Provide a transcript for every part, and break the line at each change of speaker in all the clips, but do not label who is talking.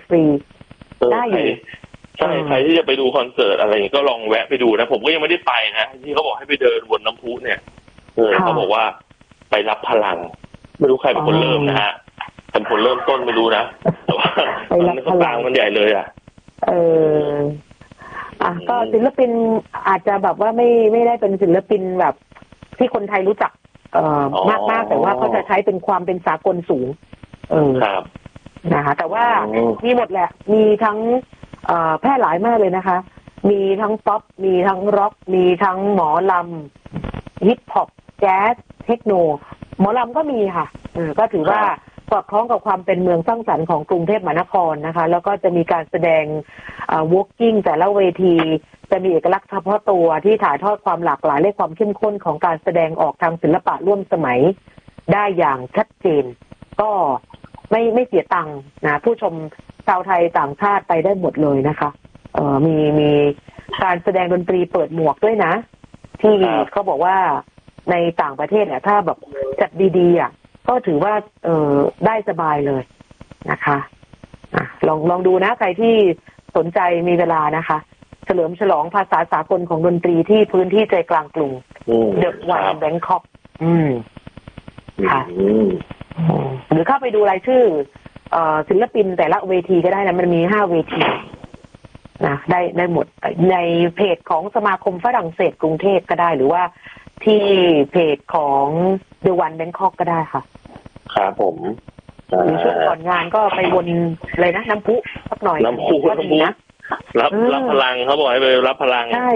ฟรีได้อยู่
ใช่ใครที่จะไปดูคอนเสิร์ตอะไรก็ลองแวะไปดูนะผมก็ยังไม่ได้ไปนะที่เขาบอกให้ไปเดินวนน้ำพุเนี่ยเขาบอกว่าไปรับพลังไม่รู้ใครเป็นคนเริ่มนะฮะเป็นคนเริ่มต้นไม่รู้นะแต่ว่ามันก็ตามกันใหญ่เลย
ก็ศิลปินอาจจะแบบว่าไม่ได้เป็นศิลปินแบบที่คนไทยรู้จักมากแต่ว่าเขาจะใช้เป็นความเป็นสากลสูง
ครับ
นะคะแต่ว่ามีหมดแหละมีทั้งแพร่หลายมากเลยนะคะมีทั้งป๊อปมีทั้งร็อกมีทั้งหมอลำฮิปฮอปแจ๊สเทคโนหมอลำก็มีค่ะก็ถือว่าสอดคล้องกับความเป็นเมืองสร้างสรรค์ของกรุงเทพมหานครนะคะแล้วก็จะมีการแสดงwalking แต่ละเวทีจะมีเอกลักษณ์เฉพาะตัวที่ถ่ายทอดความหลากหลายและความเข้มข้นของการแสดงออกทางศิลปะร่วมสมัยได้อย่างชัดเจนก็ไม่เสียตังค์นะผู้ชมชาวไทยต่างชาติไปได้หมดเลยนะคะมีการแสดงดนตรีเปิดหมวกด้วยนะที่เขาบอกว่าในต่างประเทศเนี่ยถ้าแบบจัดดีๆก็ถือว่าได้สบายเลยนะคะลองดูนะใครที่สนใจมีเวลานะคะเฉลิมฉลองภาษาสากลของดนตรีที่พื้นที่ใจกลางกรุงเดอะวันแบงคอกค่ะหรือเข้าไปดูรายชื่อศิลปินแต่ละเวทีก็ได้นะมันมี5 เวทีนะได้หมดในเพจของสมาคมฝรั่งเศสกรุงเทพก็ได้หรือว่าที่เพจของ The One Bangkok ก็ได้ค่ะ
ครับผม
หรือช่วงก่อนงานก็ไปวนเลยนะน้ำพุสักหน่อย
น้ำพุนะรับพลังเขาบอกให้ไปรับพลัง
ใช่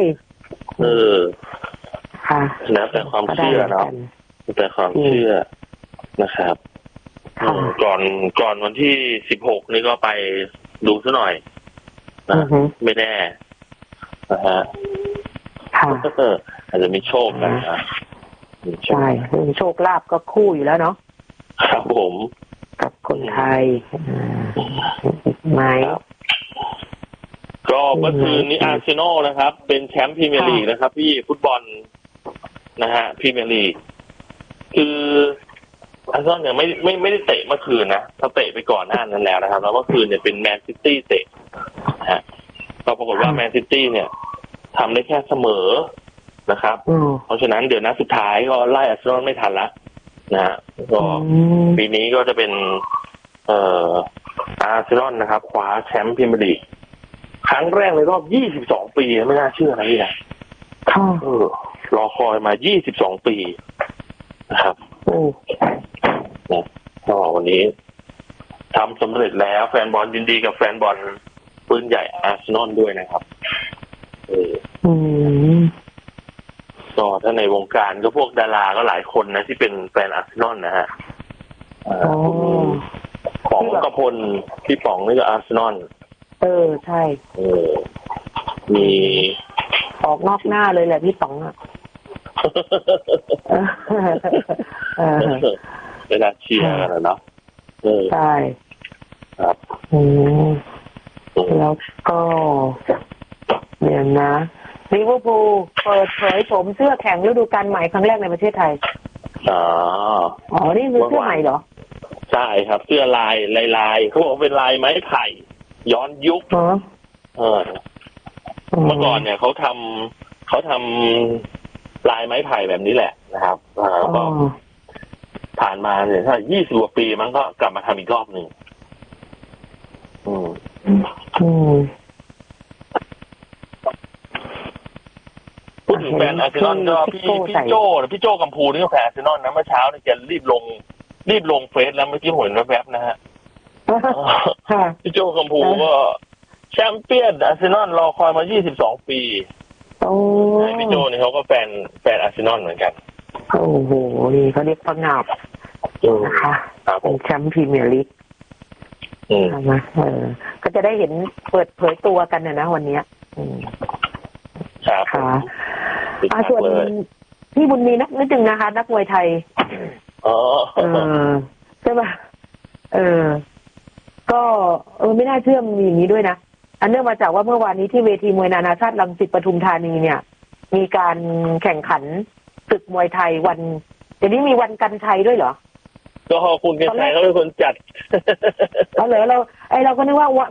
ค่ะ
แล้วแต่ความเชื่อเนาะแต่ความเชื่อนะครับก่อนวันที่16นี่ก็ไปดูซะหน่อยนะไม่แน่นะฮะอาจจะมีโชคกันนะ
ใช่โชคลาภก็คู่อยู่แล้วเนาะ
ครับผม
กับคนไทยไหม
ก็เมื่อคืนนี้อาร์เซนอลนะครับเป็นแชมป์พรีเมียร์ลีกนะครับพี่ฟุตบอลนะฮะพรีเมียร์ลีกคืออาร์เซนอลเนี่ยไม่ได้เตะเมื่อคืนนะเขาเตะไปก่อนหน้านั้นแล้วนะครับแล้วเมื่อคืนเนี่ยเป็นแมนซิตี้เตะนะฮะก็ปรากฏว่าแมนซิตี้เนี่ยทำได้แค่เสมอนะครับเพราะฉะนั้นเดี๋ยวนัดสุดท้ายก็ไล่อาร์เซนอลไม่ทันละนะฮะก็ปีนี้ก็จะเป็นอาร์เซนอลนะครับคว้าแชมป์พรีเมียร์ลีกครั้งแรกในรอบ22 ปีไม่น่าเชื่อนะพี่นะรอคอยมา22 ปีนะครับก็วันนี้ทำสำเร็จแล้วแฟนบอลยินดีกับแฟนบอลปืนใหญ่อาร์เซนอลด้วยนะครับก็ถ้าในวงการก็พวกดาราก็หลายคนนะที่เป็นแฟนอาร์เซนอลนะฮะป๋องกระพลพี่ป๋องนี่ก็อาร์เซนอล
ใช่
มี
ออกนอกหน้าเลยแหละพี่ป๋องอ่ะ
เวลาเชียร์กันเนาะ
ใช่
ครับ
แล้วก็เนี่ยนะลิเวอร์พูลเปิดเผยโฉมเสื้อแข่งฤดูกาลใหม่ครั้งแรกในประเทศไทยนี่คือเสื้อใหม่เหรอ
ใช่ครับเสื้อลายเขาบอกเป็นลายไม้ไผ่ย้อนยุคเมื่อก่อนเนี่ยเขาทำลายไม้ไผ่แบบนี้แหละนะครับก็ผ่านมาเนี่ยถ้า20 กว่าปีมันก็กลับมาทำอีกรอบหนึ่งพูดถึงแฟนอาร์เซนอลก็พี่โจกัมพูนี่ก็แฟนอาร์เซนอลนะเมื่อเช้าเนี่ยแกรีบลงเฟซแล้วเมื่อกี้เห็นแวบๆนะฮะพี่โจกัมพูก็แชมเปี้ยนอาร์เซนอลรอคอยมา22 ปีพี่โจนี่เขาก็แฟนอาร์เซนอลเหมือนกัน
โอ้โหนี่เขาเรียกประงาบนะคะเป็นแชมป์พรีเมียร์ลีกนะก็จะได้เห็นเปิดเผยตัวกันนะวันนี้
ค่ะ
ส่วนพี่บุญมีนิดนึงนะคะนักมวยไทยใช่ป่ะก็ไม่น่าเชื่อมีอย่างนี้ด้วยนะอันเนื่องมาจากว่าเมื่อวานนี้ที่เวทีมวยนานาชาติรังสิตปทุมธานีเนี่ยมีการแข่งขันศึกมวยไทยวันเดี๋ยวนี้มีวันกันชัยด้วยเหรอ
ก็คุณกันชัยเขาเป็นคนจัด
เราก็นึกว่า